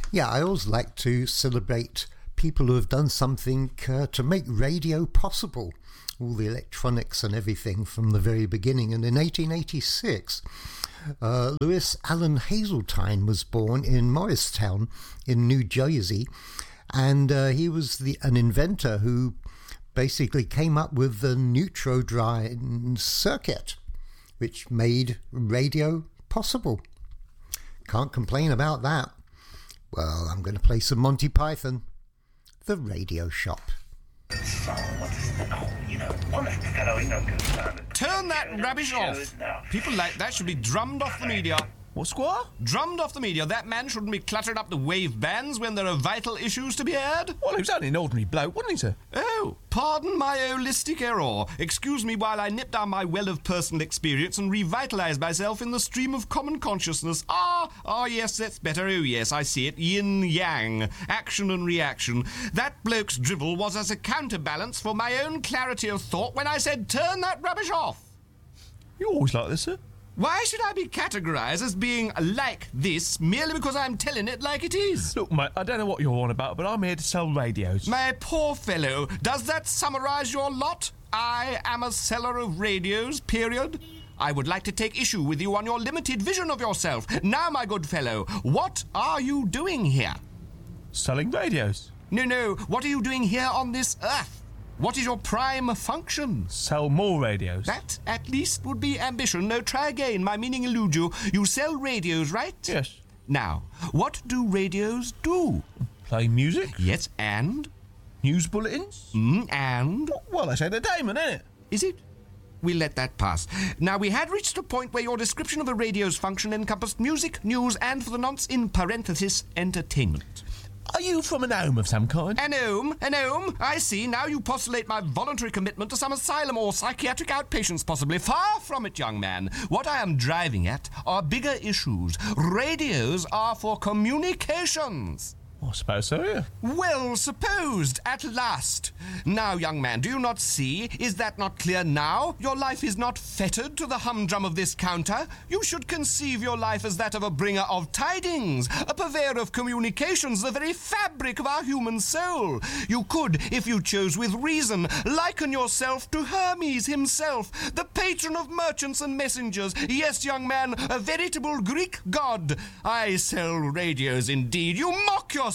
Yeah, I always like to celebrate people who have done something to make radio possible. All the electronics and everything from the very beginning. And in 1886, Louis Allen Hazeltine was born in Morristown in New Jersey. And he was an inventor who basically came up with the Neutrodrine circuit, which made radio possible. Can't complain about that. Well, I'm going to play some Monty Python, The Radio Shop. Turn that rubbish off. People like that should be drummed off the media. What, Squire? Drummed off the media. That man shouldn't be cluttering up the wave bands when there are vital issues to be aired. Well, he was only an ordinary bloke, wasn't he, sir? Oh, pardon my holistic error. Excuse me while I nip down my well of personal experience and revitalise myself in the stream of common consciousness. Ah, yes, that's better. Oh, yes, I see it. Yin-yang. Action and reaction. That bloke's drivel was as a counterbalance for my own clarity of thought when I said, turn that rubbish off. You always like this, sir? Why should I be categorised as being like this merely because I'm telling it like it is? Look, mate, I don't know what you're on about, but I'm here to sell radios. My poor fellow, does that summarise your lot? I am a seller of radios, period. I would like to take issue with you on your limited vision of yourself. Now, my good fellow, what are you doing here? Selling radios? No, what are you doing here on this earth? What is your prime function? Sell more radios. That, at least, would be ambition. No, try again. My meaning eludes you. You sell radios, right? Yes. Now, what do radios do? Play music? Yes, and? News bulletins? And? Well, that's entertainment, isn't it? Is it? We'll let that pass. Now, we had reached a point where your description of a radio's function encompassed music, news, and, for the nonce, in parenthesis, entertainment. Are you from an home of some kind? An home? I see. Now you postulate my voluntary commitment to some asylum or psychiatric outpatients, possibly. Far from it, young man. What I am driving at are bigger issues. Radios are for communications. I suppose so, yeah. Well supposed, at last. Now, young man, do you not see? Is that not clear now? Your life is not fettered to the humdrum of this counter. You should conceive your life as that of a bringer of tidings, a purveyor of communications, the very fabric of our human soul. You could, if you chose with reason, liken yourself to Hermes himself, the patron of merchants and messengers. Yes, young man, a veritable Greek god. I sell radios indeed. You mock yourself.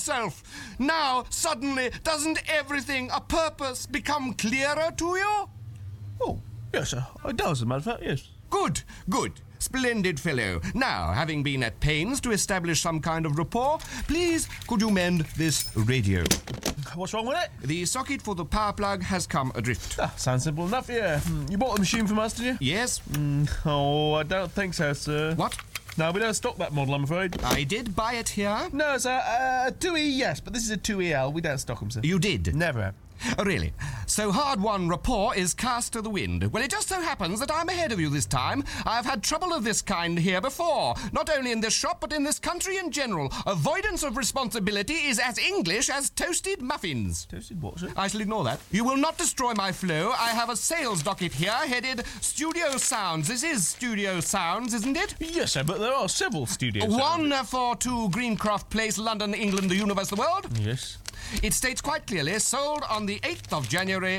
Now, suddenly, doesn't everything, a purpose, become clearer to you? Oh, yes, sir. It does, as a matter of fact, yes. Good. Splendid fellow. Now, having been at pains to establish some kind of rapport, please, could you mend this radio? What's wrong with it? The socket for the power plug has come adrift. Sounds simple enough, yeah. You bought the machine from us, did you? Yes. Oh, I don't think so, sir. What? No, we don't stock that model, I'm afraid. I did buy it here. No, sir, 2E, yes, but this is a 2EL. We don't stock them, sir. You did? Never have. Really? So hard-won rapport is cast to the wind. Well, it just so happens that I'm ahead of you this time. I've had trouble of this kind here before. Not only in this shop, but in this country in general. Avoidance of responsibility is as English as toasted muffins. Toasted what, sir? I shall ignore that. You will not destroy my flow. I have a sales docket here headed Studio Sounds. This is Studio Sounds, isn't it? Yes, sir, but there are several studios. One for 2 Greencroft Place, London, England, the universe, the world. Yes. It states quite clearly, sold on the 8th of January,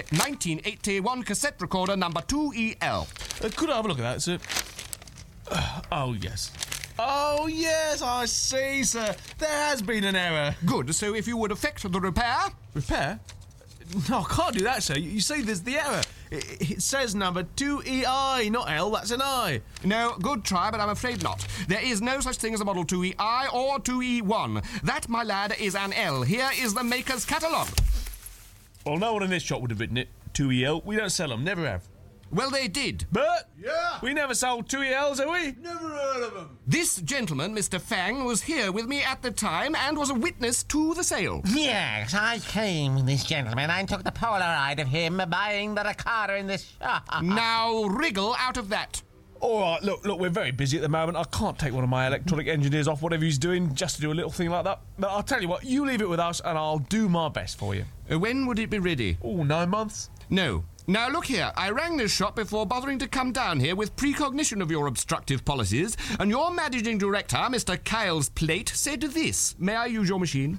1981, cassette recorder number 2EL. Could I have a look at that, sir? Oh, yes. Oh, yes, I see, sir. There has been an error. Good, so if you would effect the repair... Repair? No, I can't do that, sir. You see, there's the error. It says number 2EI, not L, that's an I. No, good try, but I'm afraid not. There is no such thing as a Model 2EI or 2E1. That, my lad, is an L. Here is the maker's catalogue. Well, no one in this shop would have written it. 2EL. We don't sell them, never have. Well, they did. But? Yeah. We never sold 2ELs, have we? Never heard of them. This gentleman, Mr. Fang, was here with me at the time and was a witness to the sale. Yes, I came with this gentleman and took the Polaroid of him buying the recorder in this shop. Now, wriggle out of that. All right, look, we're very busy at the moment. I can't take one of my electronic engineers off whatever he's doing just to do a little thing like that. But I'll tell you what, you leave it with us and I'll do my best for you. When would it be ready? Oh, 9 months? No, Now look here, I rang this shop before bothering to come down here with precognition of your obstructive policies, and your managing director, Mr. Kyle's Plate, said this. May I use your machine?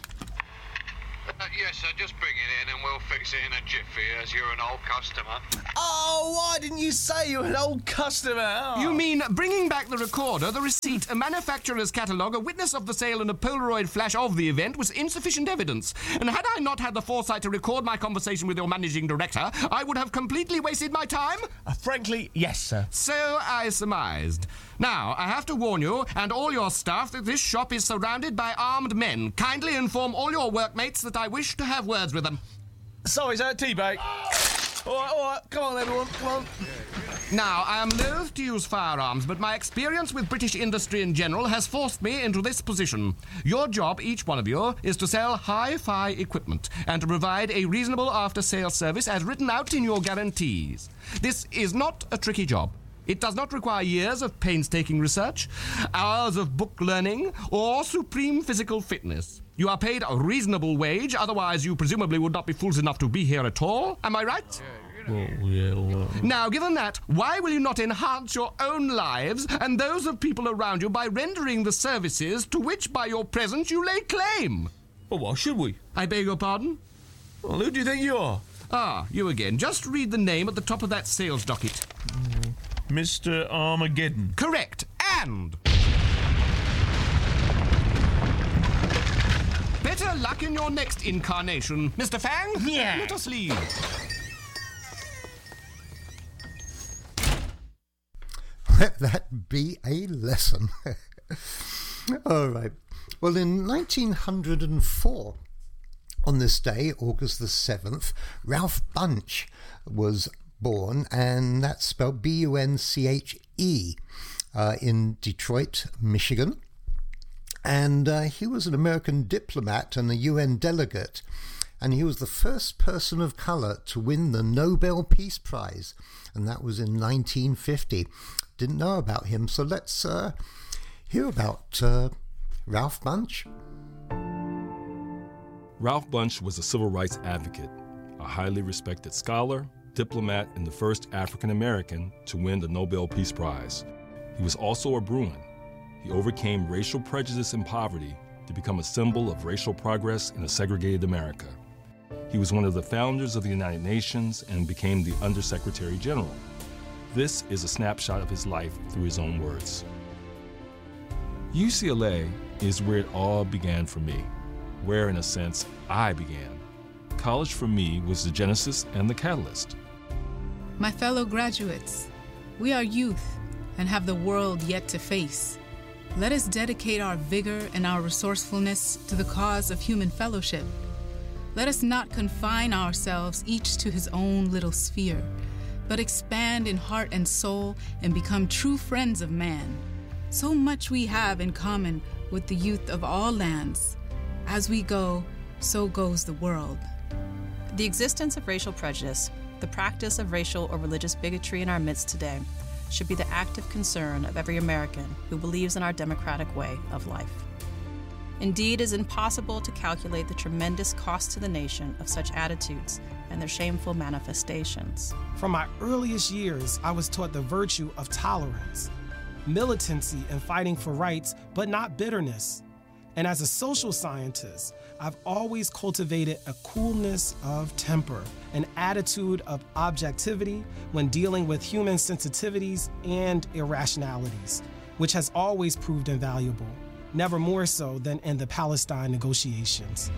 Yes, sir, just bring it in and we'll fix it in a jiffy as you're an old customer. Oh, why didn't you say you're an old customer? Oh. You mean bringing back the recorder, the receipt, a manufacturer's catalogue, a witness of the sale and a Polaroid flash of the event was insufficient evidence. And had I not had the foresight to record my conversation with your managing director, I would have completely wasted my time? Frankly, yes, sir. So I surmised. Now, I have to warn you and all your staff that this shop is surrounded by armed men. Kindly inform all your workmates that I wish to have words with them. Sorry, sir, tea break. All right, come on, everyone, come on. Now, I am loath to use firearms, but my experience with British industry in general has forced me into this position. Your job, each one of you, is to sell hi-fi equipment and to provide a reasonable after-sales service as written out in your guarantees. This is not a tricky job. It does not require years of painstaking research, hours of book learning, or supreme physical fitness. You are paid a reasonable wage, otherwise you presumably would not be fools enough to be here at all. Am I right? Now, given that, why will you not enhance your own lives and those of people around you by rendering the services to which, by your presence, you lay claim? Well, why should we? I beg your pardon? Well, who do you think you are? Ah, you again. Just read the name at the top of that sales docket. Mr. Armageddon. Correct. And... better luck in your next incarnation. Mr. Fang? Yeah. Let us leave. Let that be a lesson. All right. Well, in 1904, on this day, August the 7th, Ralph Bunche was born, and that's spelled B-U-N-C-H-E, in Detroit, Michigan. And he was an American diplomat and a UN delegate, and he was the first person of colour to win the Nobel Peace Prize, and that was in 1950. Didn't know about him, so let's hear about Ralph Bunche. Ralph Bunche was a civil rights advocate, a highly respected scholar, diplomat, and the first African-American to win the Nobel Peace Prize. He was also a Bruin. He overcame racial prejudice and poverty to become a symbol of racial progress in a segregated America. He was one of the founders of the United Nations and became the Undersecretary General. This is a snapshot of his life through his own words. UCLA is where it all began for me, where, in a sense, I began. College for me was the genesis and the catalyst. My fellow graduates, we are youth and have the world yet to face. Let us dedicate our vigor and our resourcefulness to the cause of human fellowship. Let us not confine ourselves each to his own little sphere, but expand in heart and soul and become true friends of man. So much we have in common with the youth of all lands. As we go, so goes the world. The existence of racial prejudice, the practice of racial or religious bigotry in our midst today, should be the active concern of every American who believes in our democratic way of life. Indeed, it is impossible to calculate the tremendous cost to the nation of such attitudes and their shameful manifestations. From my earliest years, I was taught the virtue of tolerance, militancy and fighting for rights, but not bitterness. And as a social scientist, I've always cultivated a coolness of temper, an attitude of objectivity when dealing with human sensitivities and irrationalities, which has always proved invaluable, never more so than in the Palestine negotiations.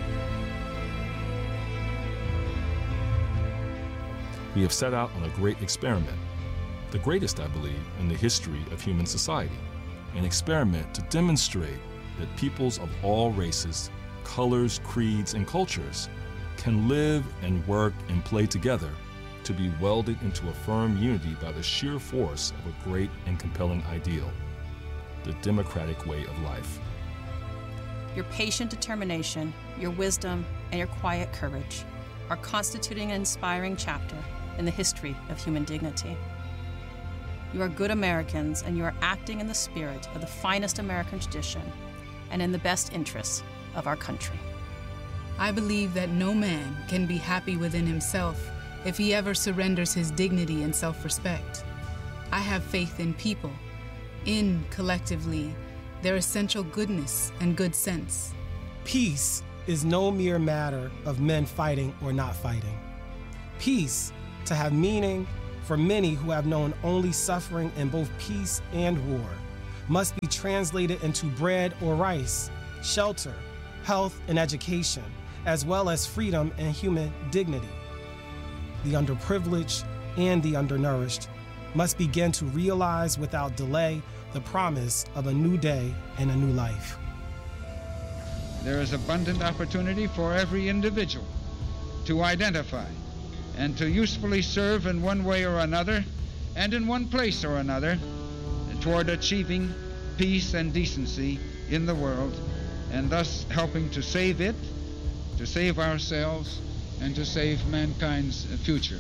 We have set out on a great experiment, the greatest, I believe, in the history of human society, an experiment to demonstrate that peoples of all races, colors, creeds, and cultures can live and work and play together to be welded into a firm unity by the sheer force of a great and compelling ideal, the democratic way of life. Your patient determination, your wisdom, and your quiet courage are constituting an inspiring chapter in the history of human dignity. You are good Americans, and you are acting in the spirit of the finest American tradition and in the best interests of our country. I believe that no man can be happy within himself if he ever surrenders his dignity and self-respect. I have faith in people, in, collectively, their essential goodness and good sense. Peace is no mere matter of men fighting or not fighting. Peace, to have meaning for many who have known only suffering in both peace and war, must be translated into bread or rice, shelter, health and education, as well as freedom and human dignity. The underprivileged and the undernourished must begin to realize without delay the promise of a new day and a new life. There is abundant opportunity for every individual to identify and to usefully serve in one way or another and in one place or another toward achieving peace and decency in the world, and thus helping to save it, to save ourselves, and to save mankind's future.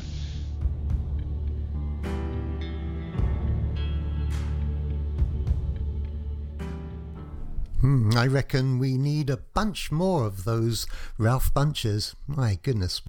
I reckon we need a bunch more of those Ralph Bunches. My goodness.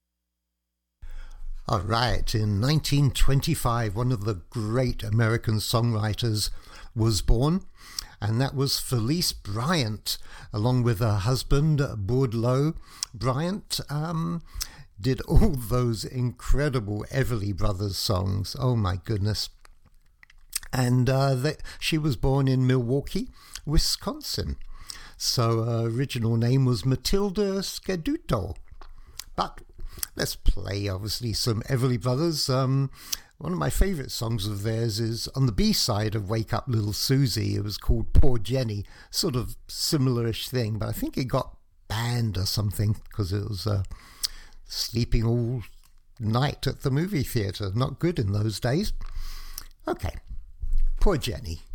All right, in 1925, one of the great American songwriters was born, and that was Felice Bryant, along with her husband, Boudleaux. Bryant did all those incredible Everly Brothers songs. Oh, my goodness. And she was born in Milwaukee, Wisconsin. So her original name was Matilda Scaduto. But let's play, obviously, some Everly Brothers. One of my favourite songs of theirs is on the B-side of Wake Up Little Susie. It was called Poor Jenny, sort of similar-ish thing, but I think it got banned or something because it was sleeping all night at the movie theatre. Not good in those days. Okay, Poor Jenny.